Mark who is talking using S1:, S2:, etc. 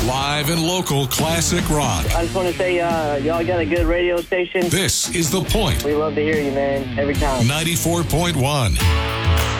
S1: Live and local classic rock.
S2: I just want to say, y'all got a good radio station.
S1: This is The Point.
S2: We love to hear you, man, every time.
S1: 94.1.